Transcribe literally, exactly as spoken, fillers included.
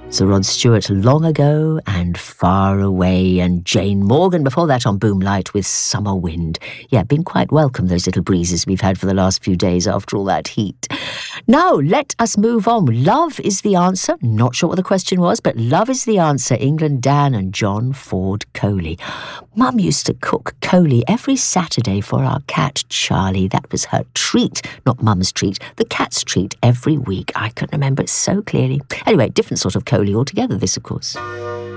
Sir Rod Stewart, Long Ago and Far Away, and Jane Morgan before that on Boomlight with Summer Wind. Yeah, been quite welcome, those little breezes we've had for the last few days after all that heat. Now, let us move on. Love is the answer. Not sure what the question was, but love is the answer. England, Dan and John Ford Coley. Mum used to cook Coley every Saturday for our cat, Charlie. That was her treat, not Mum's treat, the cat's treat every week. I can remember it so clearly. Anyway, different sort of Coley altogether, this, of course.